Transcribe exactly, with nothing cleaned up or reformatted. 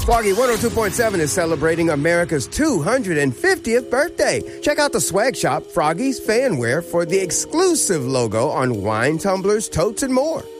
Froggy one oh two point seven is celebrating America's two hundred fiftieth birthday. Check out the swag shop, Froggy's Fanwear, for the exclusive logo on wine tumblers, totes, and more.